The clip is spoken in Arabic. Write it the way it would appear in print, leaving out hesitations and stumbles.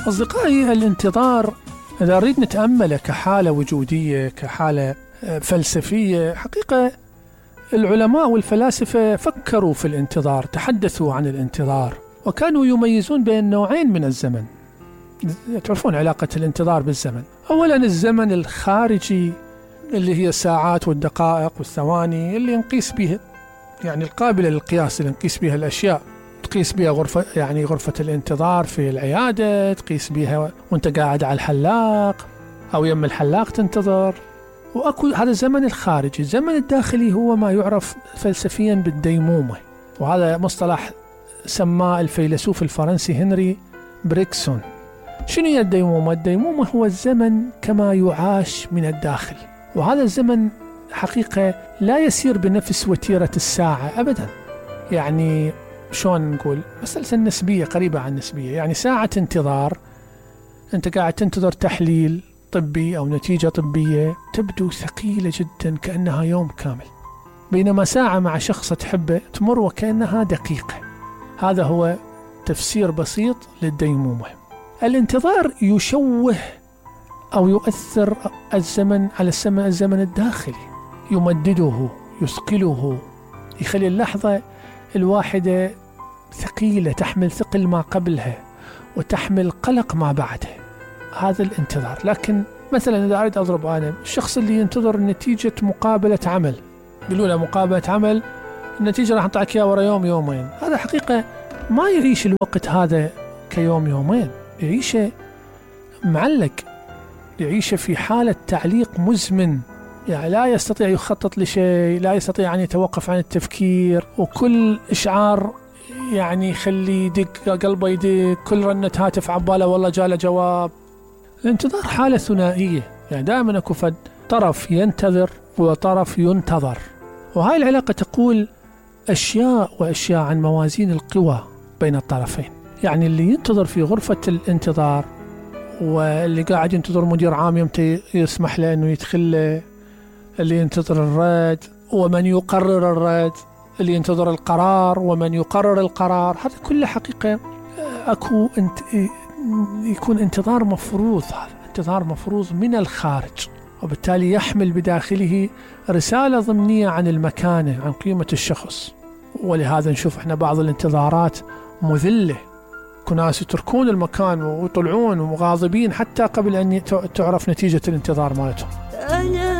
أصدقائي، الانتظار إذا نريد نتأمله كحالة وجودية، كحالة فلسفية، حقيقة العلماء والفلاسفة فكروا في الانتظار، تحدثوا عن الانتظار، وكانوا يميزون بين نوعين من الزمن. تعرفون علاقة الانتظار بالزمن. أولا الزمن الخارجي اللي هي الساعات والدقائق والثواني اللي نقيس بها، يعني القابلة للقياس، اللي نقيس بها الأشياء، تقيس بها غرفة، يعني غرفة الانتظار في العيادة، تقيس بها وانت قاعد على الحلاق أو يم الحلاق تنتظر. وأكو هذا الزمن الخارجي. الزمن الداخلي هو ما يعرف فلسفيا بالديمومة، وهذا مصطلح سماه الفيلسوف الفرنسي هنري بريكسون. شنو هي الديمومة؟ الديمومة هو الزمن كما يعاش من الداخل، وهذا الزمن حقيقة لا يسير بنفس وتيرة الساعة أبدا. يعني شلون نقول؟ مسألة النسبية قريبة عن النسبية. يعني ساعة انتظار أنت قاعد تنتظر تحليل طبي أو نتيجة طبية تبدو ثقيلة جدا كأنها يوم كامل، بينما ساعة مع شخص تحبه تمر وكأنها دقيقة. هذا هو تفسير بسيط للديمومة. الانتظار يشوه أو يؤثر الزمن على الزمن الداخلي، يمدده، يثقله، يخلي اللحظة الواحدة ثقيلة، تحمل ثقل ما قبلها وتحمل قلق ما بعدها. هذا الانتظار. لكن مثلا إذا أريد أضرب أنا الشخص اللي ينتظر نتيجة مقابلة عمل، يقولوا له مقابلة عمل النتيجة راح نطلعك إياها ورا يوم يومين، هذا حقيقة ما يعيش الوقت هذا كيوم يومين، يعيشه معلق، يعيشه في حالة تعليق مزمن. يعني لا يستطيع يخطط لشيء، لا يستطيع أن يتوقف عن التفكير، وكل إشعار يعني يخلي يدق قلبه، يدق كل رنة هاتف عباله والله جاله جواب. الانتظار حالة ثنائية، يعني دائما اكو فد طرف ينتظر وطرف ينتظر، وهاي العلاقة تقول أشياء وأشياء عن موازين القوى بين الطرفين. يعني اللي ينتظر في غرفة الانتظار واللي قاعد ينتظر مدير عام يمتى يسمح له أنه يدخل له، اللي ينتظر الرد ومن يقرر الرد، اللي ينتظر القرار ومن يقرر القرار، هذا كله حقيقة أكو يكون انتظار مفروض. هذا انتظار مفروض من الخارج، وبالتالي يحمل بداخله رسالة ضمنية عن المكانة، عن قيمة الشخص. ولهذا نشوف احنا بعض الانتظارات مذلة، ناس يتركون المكان ويطلعون ومغاضبين حتى قبل أن تعرف نتيجة الانتظار مالتهم.